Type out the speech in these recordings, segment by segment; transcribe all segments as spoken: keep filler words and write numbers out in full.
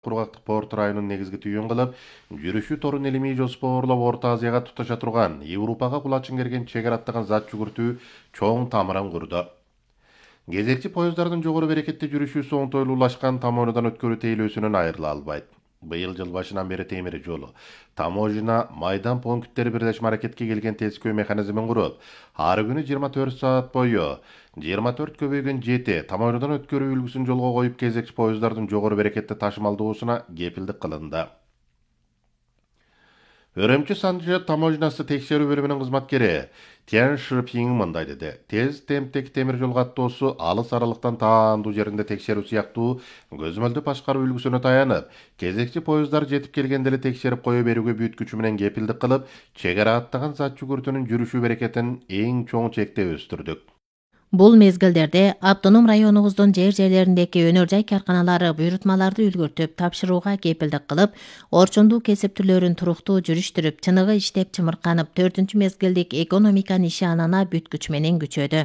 кургактык порт районун негизги түйүн кылып, жүрүшү торун илимий жоспоорлоп Орто Азияга туташа турган, Европага кулачын керген чегара аттаган зат жүгүртүү чоң тамырын курду. Кезекчи поездардын жогору берекетти жүрүшүүсү оңтойлуулашкан таможнядан өткөрүү тейлөөсүнөн айрыла албайт. Быйыл жыл башынан бери темир жолу, таможня, майдан пункттери бирлешме аракетке келген тескөө механизмин куруп, ар күнү жыйырма төрт саат бою жыйырма төрт көбөйгөн жети таможнядан өткөрүү үлгүсүн жолго коюп кезекчи поездардын жогору берекетти ташымалдоосуна кепилдик кылынды. Өрөмчү Санжы таможнясы текшерүү бөлүмүнүн кызматкери Тян Шипинг мындай деди. Тез темптеги темир жол каттоосу алыс аралыктан таандуу жеринде текшерүү сыяктуу көзмөлдү башкаруу үлгүсүнө таянып, кезекчи поездар жетип келгенде эле текшерип кое берүүгө бүт күчү менен кепилдик кылып, чегара аттаган зат жүгүртүүнүн жүрүшүү берекетин эң чоң чекте өстүрдүк. Бул мезгилдерде автоном районубуздун жер жерлериндеки өнөр жай карканалары буйрутмаларды үлгүртүп, тапшырууга кепилдик кылып, орчундуу кесип түрлөрүн туруктуу жүрүштүрүп, чыныгы иштеп чымырканып, төртүнчү мезгилдик экономика нишанына бүт күч менен күчөдү.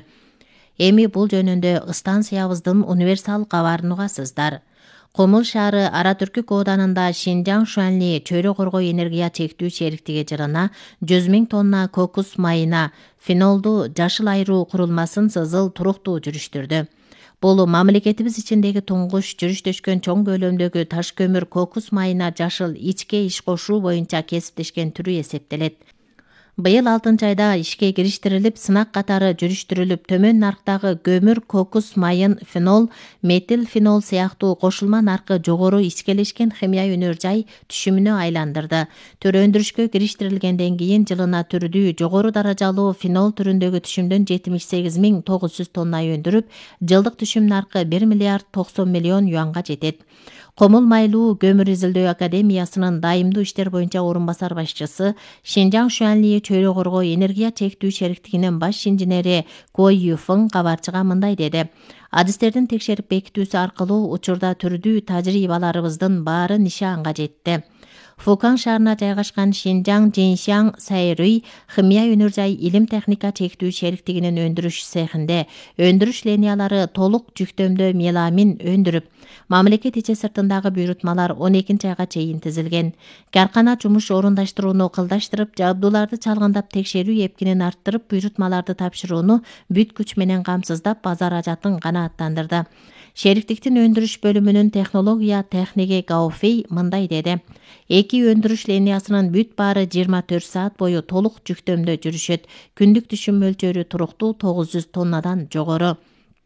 Эми бул жөнүндө станциябыздын универсал кабарын угасыздар. Комул шаары Ара Түркүк ооданында Шинжаң Шуанли чөйрө коргоо энергия чектүү шериктиги жылына жүз миң тонна кокус майына фенолду жашыл айыруу курулмасын сызыл туруктуу жүрүштүрдү. Бул мамлекетибиз ичиндеги туңгуш жүрүштөшкөн чоң көлөмдөгү таш көмүр кокус майына жашыл ичке иш кошуу боюнча кесиптешкен түрү эсептелет. Быйыл алтынчы айда ишке кириштирилип, сынак катары жүрүштүрүлүп, төмөн нарктагы көмүр кокус майын фенол, метил фенол сыяктуу кошулма наркы жогору ичкелешкен химия өнөр жай түшүмүнө айландырды. Түрү өндүрүшкө кириштирилгенден кийин жылына түрдүү жогору даражалуу фенол түрүндөгү түшүмдөн жетимиш сегиз миң тогуз жүз тонна өндүрүп, жылдык түшүм наркы бир миллиард токсон миллион юанга жетет. Комул майлуу көмүр изилдөө академиясынын дайымдуу иштер боюнча орун басар башчысы, Шинжаң Шуанли чөйрө коргоо энергия чектүү шериктигинин баш инженери Ко Юфың кабарчыга мындай деди. Адистердин текшерип бекитүүсү аркылуу учурда түрдүү тажрыйбаларыбыздын баары нишанга жетти. Фукан шаарына жайгашкан Шинжаң Жиншаң Сайрый химия өнөр жай илим техника чектүү шериктигинин өндүрүш цехинде өндүрүш линиялары толук жүктөмдө меламин өндүрүп, мамлекет ичи сыртындагы буйрутмалар он экинчи айга чейин тизилген. Каркана жумуш орундаштырууну кылдаштырып, жабдууларды чалгындап, текшерүү эпкинин арттырып, буйрутмаларды тапшырууну бүт күч менен камсыздап, базар ажатын канааттандырды. Шериктиктин өндүрүш бөлүмүнүн технология техниги Гауфей мындай деди. Эки өндүрүш линиясынын бүт баары жыйырма төрт саат бою толук жүктөмдө жүрүшөт. Күндүк түшүм мөлчөрү туруктуу тогуз жүз тоннадан жогору.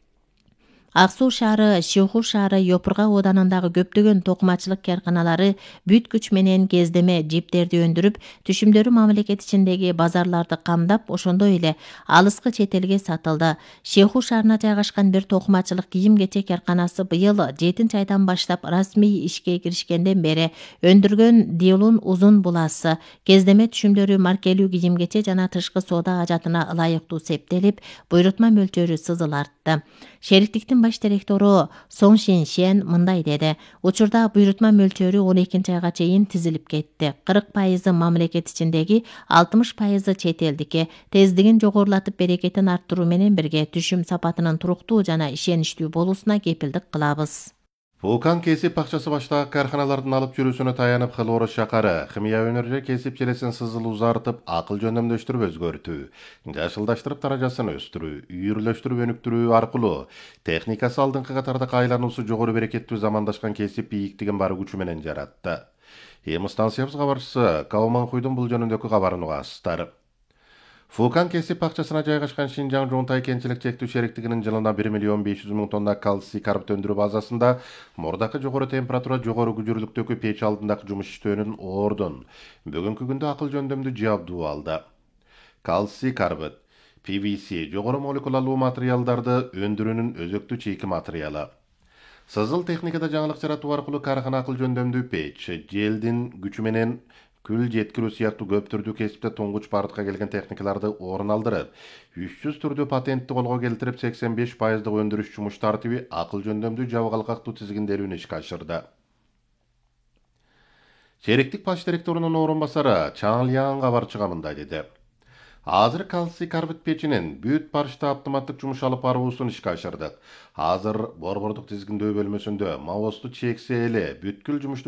Ак Суу шаары, Шыуху шаары, Йопурга ооданындагы көптөгөн токумачылык карканалары бүт күч менен кездеме жиптерди өндүрүп, түшүмдөрү мамлекет ичиндеги базарларды камдап, ошондой эле алыскы чет элге сатылды. Шыуху шаарына жайгашкан бир токумачылык кийим кечек карканасы быйыл жетинчи айдан баштап расмий ишке киришкенден бери өндүргөн Дилун узун буласы, кездеме түшүмдөрү маркелүү кийим кече жана тышкы соода ажатына ылайыктуу септелип, буйрутма мөлчөрү сызыл артты. Шериктиктин баш директору Соң Шин Шен мындай деди. Учурда буйрутма мөлчөрү он экинчи айга чейин тизилип кетти. кырк пайызы мамлекет ичиндеги, алтымыш пайызы чет элдики. Тездигин жогорулатып, берекетин арттыруу менен бирге түшүм сапатынын туруктуу жана ишеничтүү болуусуна кепилдик кылабыз. Вулкан кесип акчасы баштагы карханалардын алып жүрүүсүнө таянып, Кылоорус шакары химия өнөр кесип желесин сызыл узартып, акыл жөндөмдөштүрүп өзгөртүү, жашылдаштырып даражасын өстүрүү, үйүрлөштүрүп өнүктүрүү аркылуу техникасы алдыңкы катардагы айлануусу жогору берекеттүү замандашкан кесип бийиктигин бар күчү менен жаратты. Эми станциябыз кабарчысы Као Манхуйдун бул жөнүндөгү кабарын угасыздар. Фукан кесип акчасына жайгашкан Шинжаң Жуунтай кенчилик чектүү шериктигинин жылына бир миллион беш жүз миң тонна кальций карбид өндүрүү базасында мурдакы жогору температура, жогору күчүрлүктөгү печ алдындагы жумуш иштөөнүн ордун бүгүнкү күндө акыл жөндөмдүү жабдуу алды. Кальций карбид, Пи Ви Си жогору молекулалуу материалдарды өндүрүүнүн өзөктүү чийки материалы. Сызыл техникада жаңылык жаратуу аркылуу кархана акыл жөндөмдүү печ, желдин күчү менен күл жеткирүү сыяктуу көп түрдүү кесипте туңгуч барытка келген техникаларды орун алдырып, үч жүз түрдүү патентти колго келтирип, сексен беш пайыздык өндүрүш жумуш тартиби акыл жөндөмдүү жабыгалкактуу тизгинделүүнү ишке ашырды. Шериктик баш директорунун орун басары Чаң Лиан кабарчыга мындай деди. Азыр кальций карбид печинин бүт барышта автоматтык жумуш алып баруусун ишке ашырдык. Азыр борбордук тизгиндөө бөлмөсүндө мавосту чексе эле бүткүл жумушту